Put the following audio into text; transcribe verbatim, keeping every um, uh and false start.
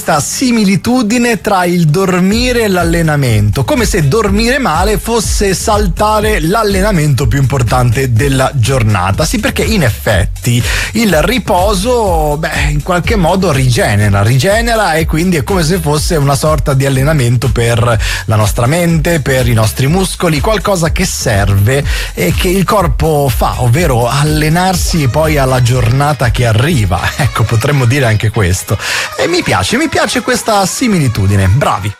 questa similitudine tra il dormire e l'allenamento, come se dormire male fosse saltare l'allenamento più importante della giornata. Sì, perché in effetti il riposo, beh, in qualche modo rigenera, rigenera e quindi è come se fosse una sorta di allenamento per la nostra mente, per i nostri muscoli, qualcosa che serve e che il corpo fa, ovvero allenarsi poi alla giornata che arriva. Ecco, potremmo dire anche questo. E mi piace, mi piace questa similitudine. Bravi.